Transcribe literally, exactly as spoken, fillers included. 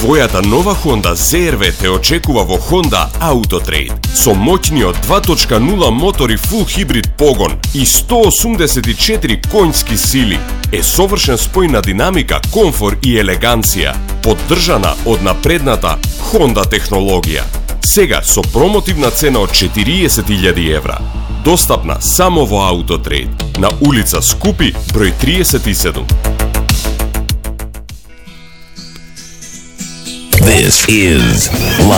Твојата нова Honda зет ар ви те очекува во Honda Autotrade со моќниот два точка нула мотор и фул хибрид погон и сто осумдесет и четири конјски сили. Е совршен спој на динамика, комфор и елеганција, поддржана од напредната Honda технологија. Сега со промотивна цена од четириесет илјади евра. Достапна само во Autotrade на улица Скупи, број триесет и седум. This is